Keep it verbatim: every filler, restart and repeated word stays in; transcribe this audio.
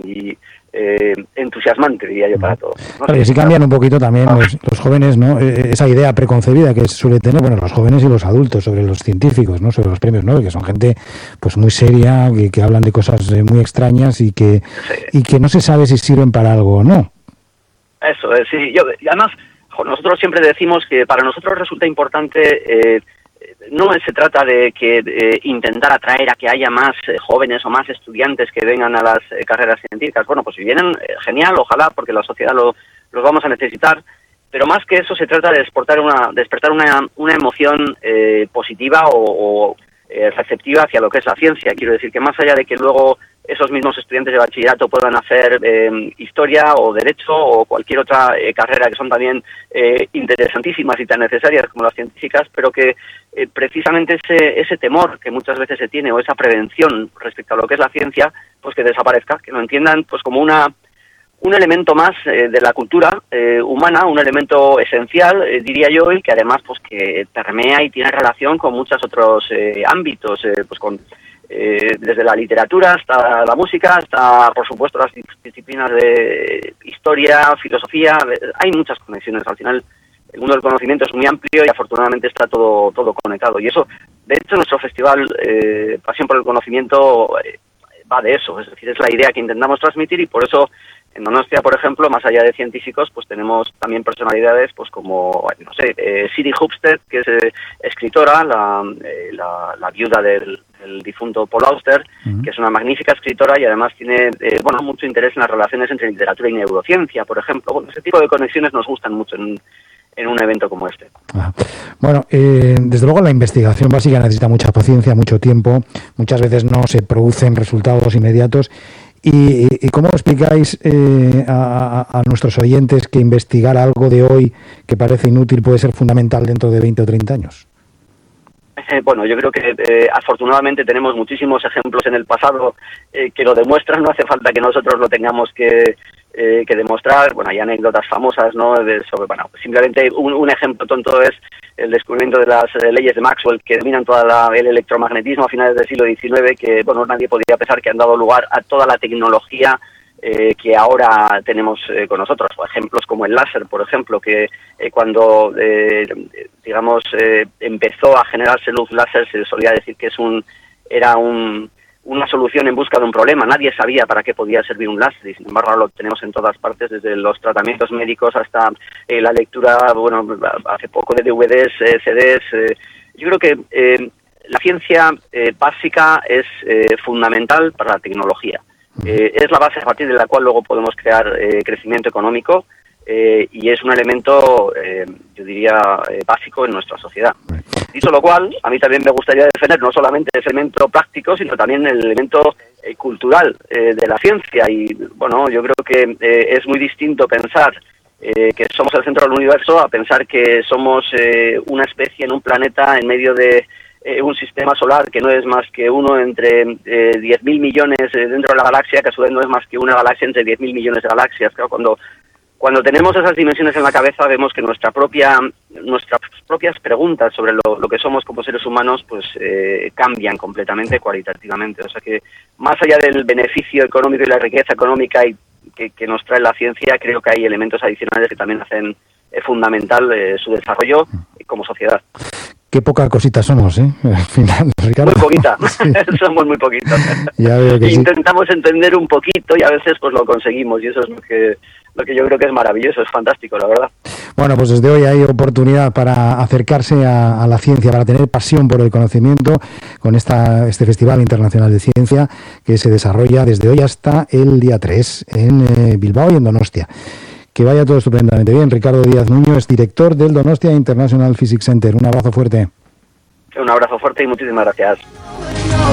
y eh, entusiasmante, diría yo, para todos, ¿no? Claro, que sí cambian un poquito también los, los jóvenes, ¿no? Eh, esa idea preconcebida que suele tener, bueno, los jóvenes y los adultos sobre los científicos, ¿no? Sobre los premios Nobel, que son gente pues muy seria, que, que hablan de cosas eh, muy extrañas y que, sí. y que no se sabe si sirven para algo o no. Eso, eh, sí. Yo, y además, nosotros siempre decimos que para nosotros resulta importante... Eh, No se trata de que eh, intentar atraer a que haya más eh, jóvenes o más estudiantes que vengan a las eh, carreras científicas. Bueno, pues si vienen, eh, genial, ojalá, porque la sociedad lo, los vamos a necesitar. Pero más que eso se trata de despertar una, despertar una, una emoción eh, positiva o, o eh, receptiva hacia lo que es la ciencia. Quiero decir que más allá de que luego esos mismos estudiantes de bachillerato puedan hacer eh, historia o derecho o cualquier otra eh, carrera que son también eh, interesantísimas y tan necesarias como las científicas, pero que eh, precisamente ese, ese temor que muchas veces se tiene o esa prevención respecto a lo que es la ciencia, pues que desaparezca, que lo entiendan pues como una un elemento más eh, de la cultura eh, humana, un elemento esencial, eh, diría yo, y que además pues que permea y tiene relación con muchos otros eh, ámbitos, eh, pues con Eh, desde la literatura hasta la música, hasta, por supuesto, las disciplinas de historia, filosofía. Hay muchas conexiones. Al final, el mundo del conocimiento es muy amplio y afortunadamente está todo todo conectado. Y eso, de hecho, nuestro festival eh, Pasión por el Conocimiento eh, va de eso. Es decir, es la idea que intentamos transmitir y por eso en Donostia, por ejemplo, más allá de científicos, pues tenemos también personalidades, pues como, no sé, eh, Siri Hupstead, que es eh, escritora, la, eh, la, la viuda del, del difunto Paul Auster, uh-huh. que es una magnífica escritora y además tiene, eh, bueno, mucho interés en las relaciones entre literatura y neurociencia, por ejemplo. Bueno, ese tipo de conexiones nos gustan mucho en, en un evento como este. Ah. Bueno, eh, desde luego la investigación básica necesita mucha paciencia, mucho tiempo, muchas veces no se producen resultados inmediatos. ¿Y, y cómo explicáis eh, a, a nuestros oyentes que investigar algo de hoy que parece inútil puede ser fundamental dentro de veinte o treinta años? Eh, bueno, yo creo que eh, afortunadamente tenemos muchísimos ejemplos en el pasado eh, que lo demuestran, no hace falta que nosotros lo tengamos que, eh, que demostrar. Bueno, hay anécdotas famosas, ¿no? De, sobre, bueno, simplemente un, un ejemplo tonto es el descubrimiento de las eh, leyes de Maxwell que dominan toda la, el electromagnetismo a finales del siglo diecinueve, que, bueno, nadie podía pensar que han dado lugar a toda la tecnología Eh, que ahora tenemos eh, con nosotros. O ejemplos como el láser, por ejemplo, que eh, cuando, eh, digamos, eh, empezó a generarse luz láser, se solía decir que es un era un, una solución en busca de un problema. Nadie sabía para qué podía servir un láser y, sin embargo, ahora lo tenemos en todas partes, desde los tratamientos médicos hasta eh, la lectura, bueno, hace poco de D V Ds, eh, C Ds. Eh. Yo creo que eh, la ciencia eh, básica es eh, fundamental para la tecnología. Eh, es la base a partir de la cual luego podemos crear eh, crecimiento económico eh, y es un elemento, eh, yo diría, eh, básico en nuestra sociedad. Dicho lo cual, a mí también me gustaría defender no solamente ese elemento práctico, sino también el elemento eh, cultural eh, de la ciencia. Y bueno, yo creo que eh, es muy distinto pensar eh, que somos el centro del universo a pensar que somos eh, una especie en un planeta en medio de Eh, un sistema solar que no es más que uno entre eh, diez mil millones eh, dentro de la galaxia, que a su vez no es más que una galaxia entre diez mil millones de galaxias. Claro, cuando cuando tenemos esas dimensiones en la cabeza vemos que nuestra propia nuestras propias preguntas sobre lo, lo que somos como seres humanos pues eh, cambian completamente cualitativamente. O sea que más allá del beneficio económico y la riqueza económica y que, que nos trae la ciencia, creo que hay elementos adicionales que también hacen eh, fundamental eh, su desarrollo como sociedad. Qué poca cosita somos, ¿eh? Al final, Ricardo. Muy poquita, sí. Somos muy poquitos. Ya veo que Intentamos sí. entender un poquito y a veces pues lo conseguimos y eso es lo que, lo que yo creo que es maravilloso, es fantástico, la verdad. Bueno, pues desde hoy hay oportunidad para acercarse a, a la ciencia, para tener pasión por el conocimiento con esta, este Festival Internacional de Ciencia que se desarrolla desde hoy hasta el día tres en eh, Bilbao y en Donostia. Que vaya todo estupendamente bien. Ricardo Díaz Nuño es director del Donostia International Physics Center. Un abrazo fuerte. Un abrazo fuerte y muchísimas gracias.